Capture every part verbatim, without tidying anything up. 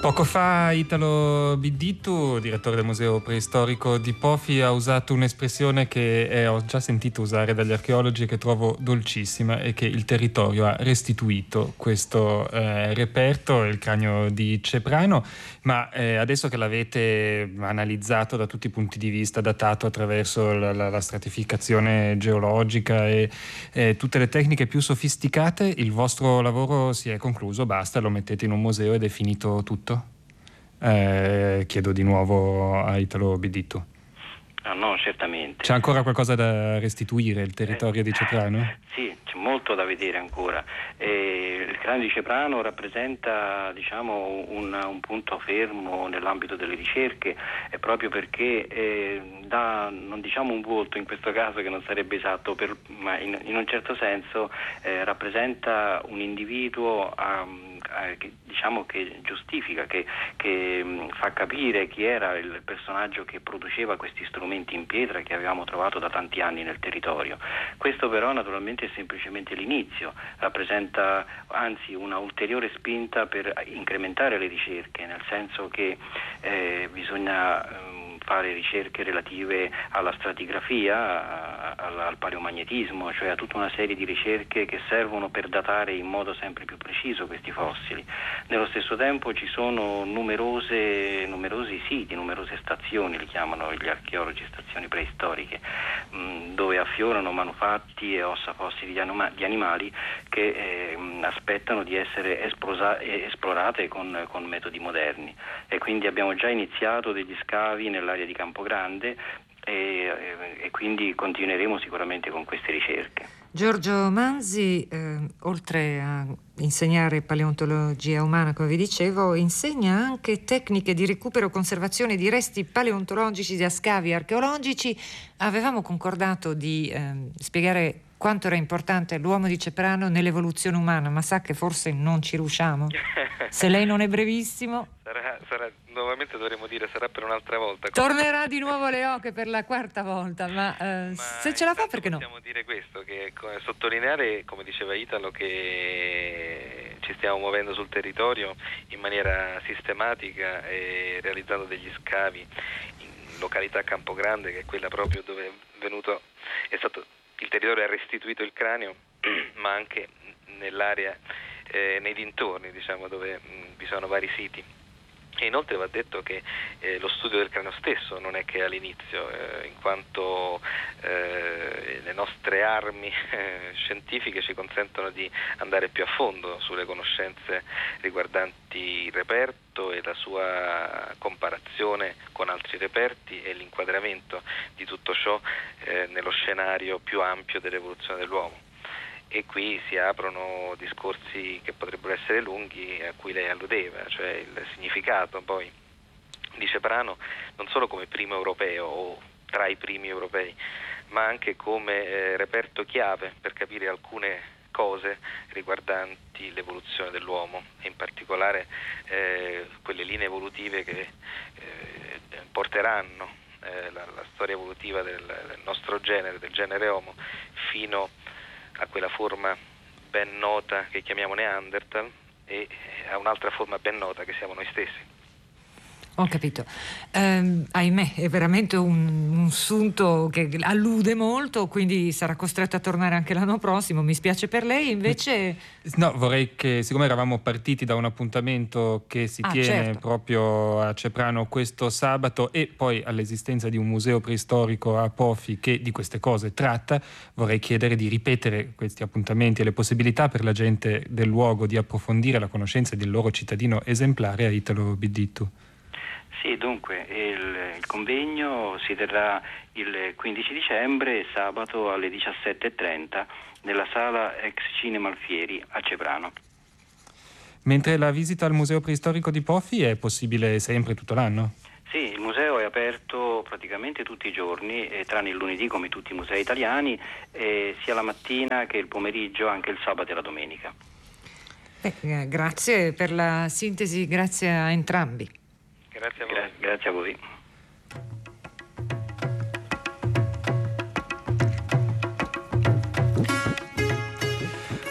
Poco fa Italo Biddittu, direttore del Museo Preistorico di Pofi, ha usato un'espressione che eh, ho già sentito usare dagli archeologi e che trovo dolcissima, e che il territorio ha restituito questo eh, reperto, il cranio di Ceprano. Ma eh, adesso che l'avete analizzato da tutti i punti di vista, datato attraverso la, la, la stratificazione geologica e eh, tutte le tecniche più sofisticate, il vostro lavoro si è concluso, basta, lo mettete in un museo ed è finito tutto? Eh, chiedo di nuovo a Italo Biddittu. Ah, no, certamente. C'è ancora qualcosa da restituire, il territorio eh, di Ceprano? Sì, c'è molto da vedere ancora. Eh, il cranio di Ceprano rappresenta, diciamo, un, un punto fermo nell'ambito delle ricerche, eh, proprio perché eh, dà, non diciamo un volto in questo caso che non sarebbe esatto, per, ma in, in un certo senso eh, rappresenta un individuo um, che, diciamo che giustifica, che, che mh, fa capire chi era il personaggio che produceva questi strumenti in pietra che avevamo trovato da tanti anni nel territorio. Questo però naturalmente è semplicemente l'inizio, rappresenta anzi una ulteriore spinta per incrementare le ricerche, nel senso che eh, bisogna eh, fare ricerche relative alla stratigrafia, al, al paleomagnetismo, cioè a tutta una serie di ricerche che servono per datare in modo sempre più preciso questi fossili. Nello stesso tempo ci sono numerose, numerosi siti, numerose stazioni, li chiamano gli archeologi stazioni preistoriche, mh, dove affiorano manufatti e ossa fossili di, anima, di animali che eh, aspettano di essere esplosa, esplorate con, con metodi moderni. E quindi abbiamo già iniziato degli scavi nell'area di Campogrande e, e, e quindi continueremo sicuramente con queste ricerche. Giorgio Manzi, eh, oltre a insegnare paleontologia umana, come vi dicevo, insegna anche tecniche di recupero e conservazione di resti paleontologici da scavi archeologici. Avevamo concordato di eh, spiegare quanto era importante l'uomo di Ceprano nell'evoluzione umana, ma sa che forse non ci riusciamo? Se lei non è brevissimo... Sarà, sarà, nuovamente dovremmo dire, sarà per un'altra volta. Tornerà di nuovo alle oche per la quarta volta, ma, eh, ma se ce la fa, perché no? Possiamo dire questo, che sottolineare, come diceva Italo, che ci stiamo muovendo sul territorio in maniera sistematica e realizzando degli scavi in località Campogrande, che è quella proprio dove è venuto, è stato, il territorio ha restituito il cranio, ma anche nell'area, eh, nei dintorni, diciamo, dove mh, vi sono vari siti. E inoltre va detto che eh, lo studio del cranio stesso non è che all'inizio, eh, in quanto eh, le nostre armi eh, scientifiche ci consentono di andare più a fondo sulle conoscenze riguardanti il reperto e la sua comparazione con altri reperti e l'inquadramento di tutto ciò eh, nello scenario più ampio dell'evoluzione dell'uomo. E qui si aprono discorsi che potrebbero essere lunghi, a cui lei alludeva, cioè il significato poi di Ceprano non solo come primo europeo o tra i primi europei, ma anche come eh, reperto chiave per capire alcune cose riguardanti l'evoluzione dell'uomo e in particolare eh, quelle linee evolutive che eh, porteranno eh, la, la storia evolutiva del, del nostro genere, del genere Homo, fino a quella forma ben nota che chiamiamo Neanderthal e a un'altra forma ben nota che siamo noi stessi. Ho capito. Eh, ahimè, è veramente un, un sunto che allude molto, quindi sarà costretto a tornare anche l'anno prossimo. Mi spiace per lei, invece... No, vorrei che, siccome eravamo partiti da un appuntamento che si ah, tiene certo. proprio a Ceprano questo sabato e poi all'esistenza di un museo preistorico a Pofi che di queste cose tratta, vorrei chiedere di ripetere questi appuntamenti e le possibilità per la gente del luogo di approfondire la conoscenza del loro cittadino esemplare a Italo Biddittu. Sì, dunque il, il convegno si terrà il quindici dicembre, sabato alle diciassette e trenta, nella sala ex Cinema Alfieri a Ceprano. Mentre la visita al Museo Preistorico di Pofi è possibile sempre tutto l'anno? Sì, il museo è aperto praticamente tutti i giorni, eh, tranne il lunedì come tutti i musei italiani, eh, sia la mattina che il pomeriggio, anche il sabato e la domenica. Beh, grazie per la sintesi, grazie a entrambi. Grazie a voi. Gra- grazie a voi.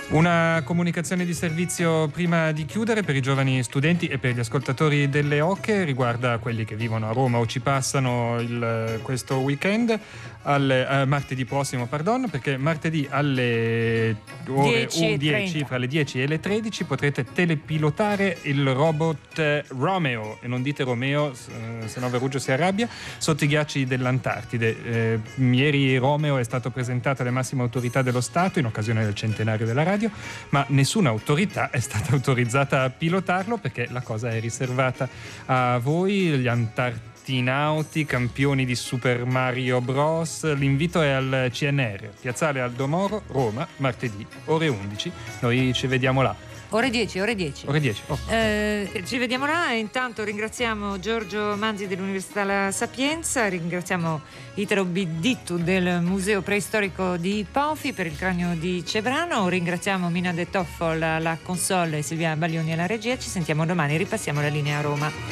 Una comunicazione di servizio prima di chiudere per i giovani studenti e per gli ascoltatori delle Oche, riguarda quelli che vivono a Roma o ci passano il, questo weekend, alle, eh, martedì prossimo, pardon, perché martedì alle ore dieci, fra le dieci e le tredici, potrete telepilotare il robot Romeo, e non dite Romeo, se no Verugio si arrabbia, sotto i ghiacci dell'Antartide. Eh, ieri Romeo è stato presentato alle massime autorità dello Stato in occasione del centenario della radio, ma nessuna autorità è stata autorizzata a pilotarlo, perché la cosa è riservata a voi, gli antartinauti, campioni di Super Mario Bros. L'invito è al C N R, Piazzale Aldo Moro, Roma, martedì, ore undici. Noi ci vediamo là. Ore dieci, ore dieci. Ore dieci. Oh. Eh, ci vediamo là. Intanto ringraziamo Giorgio Manzi dell'Università La Sapienza, ringraziamo Italo Biddittu del Museo Preistorico di Pofi per il cranio di Cebrano, ringraziamo Mina De Toffol alla console e Silvia Baglioni alla regia. Ci sentiamo domani, ripassiamo la linea a Roma.